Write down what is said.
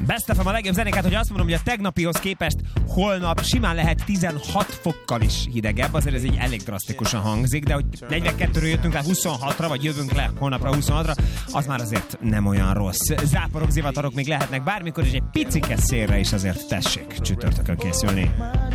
Best FM a legjobb zenéket, hogy azt mondom, hogy a tegnapihoz képest holnap simán lehet 16 fokkal is hidegebb, azért ez így elég drasztikusan hangzik, de hogy 42-ről jöttünk le 26-ra, vagy jövünk le holnapra 26-ra, az már azért nem olyan rossz. Záporok, zivatarok még lehetnek bármikor, és egy picike szélre is azért tessék csütörtökön készülni.